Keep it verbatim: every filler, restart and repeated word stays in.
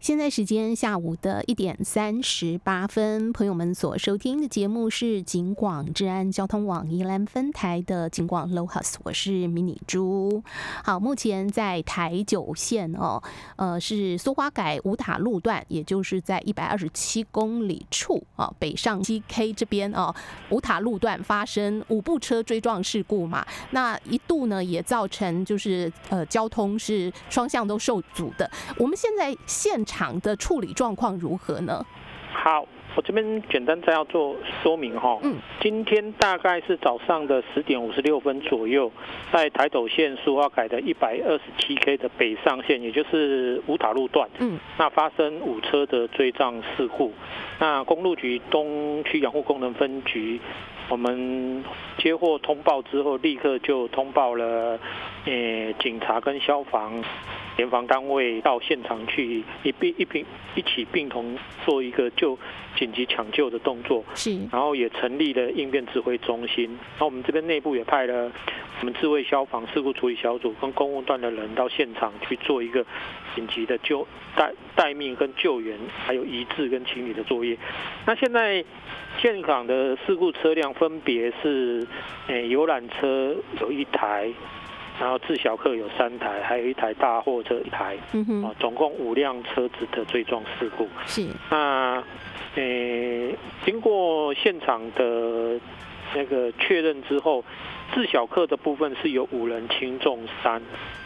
现在时间下午的一点三十八分，朋友们所收听的节目是警广治安交通网宜兰分台的警广 Lohas， 我是迷你猪。好，目前在台九线哦，呃是苏花改五塔路段，也就是在一百二十七公里处啊，北上七 K 这边哦，五塔路段发生五部车追撞事故嘛，那一度呢也造成就是呃交通是双向都受阻的。我们现在现场场的处理状况如何呢？ 好，我这边简单再要做说明哈。嗯，今天大概是早上的十点五十六分左右，在台斗线苏花改的一百二十七 K 的北上线，也就是五塔路段，嗯，那发生五车的追撞事故。那公路局东区养护功能分局，我们接获通报之后，立刻就通报了，呃，警察跟消防。联防单位到现场去一并一并一起并同做一个救紧急抢救的动作，是，然后也成立了应变指挥中心。然后我们这边内部也派了我们智慧消防事故处理小组跟公务段的人到现场去做一个紧急的救待待命跟救援，还有移置跟清理的作业。那现在现场的事故车辆分别是，呃，游览车有一台。然后自小客有三台，还有一台大货车一台，嗯哼，啊，总共五辆车子的追撞事故。是，那，呃，经过现场的那个确认之后，自小客的部分是有五人轻重伤，